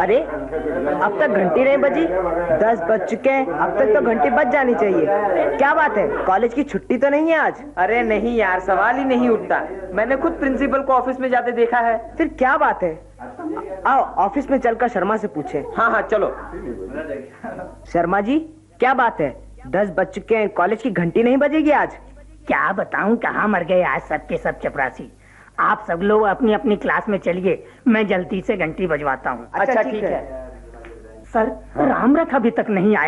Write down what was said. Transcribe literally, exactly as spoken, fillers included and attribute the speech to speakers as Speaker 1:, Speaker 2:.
Speaker 1: अरे अब तक घंटी नहीं बजी, दस बज चुके हैं, अब तक तो घंटी बज जानी चाहिए। क्या बात है, कॉलेज की छुट्टी तो नहीं है आज?
Speaker 2: अरे नहीं यार, सवाल ही नहीं उठता। मैंने खुद प्रिंसिपल को ऑफिस में जाते देखा है।
Speaker 1: फिर क्या बात है, आओ ऑफिस में चलकर शर्मा से पूछे।
Speaker 2: हाँ हाँ चलो।
Speaker 1: शर्मा जी क्या बात है, दस बज चुके हैं, कॉलेज की घंटी नहीं बजेगी आज?
Speaker 3: क्या बताऊं, कहाँ मर गए आज सब के सब चपरासी। आप सब लोग अपनी अपनी क्लास में चलिए, मैं जल्दी से घंटी बजवाता हूँ।
Speaker 2: अच्छा ठीक है।
Speaker 3: सर, रामरथ अभी तक नहीं आया।